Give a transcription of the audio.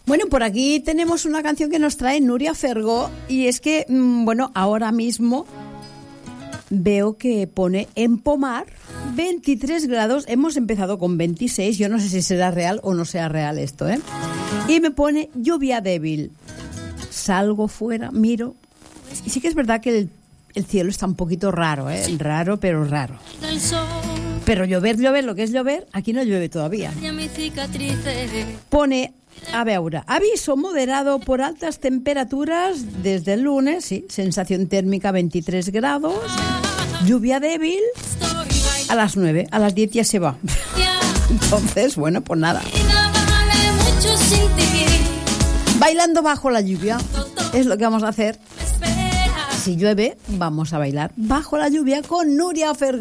Bueno, por aquí tenemos una canción que nos trae Nuria Fergó y es que, bueno, ahora mismo veo que pone en Pomar 23 grados, hemos empezado con 26, yo no sé si será real o no sea real esto, ¿eh? Y me pone lluvia débil. Salgo fuera, miro, y sí que es verdad que el cielo está un poquito raro, ¿eh? Raro, pero raro. Pero llover, lo que es llover, aquí no llueve todavía. Pone, a veure, aviso moderado por altas temperaturas desde el lunes, sí, sensación térmica 23 grados, lluvia débil a las 9, a las 10 ya se va. Entonces, bueno, pues nada. Bailando bajo la lluvia es lo que vamos a hacer. Si llueve, vamos a bailar bajo la lluvia con Nuria Fergó.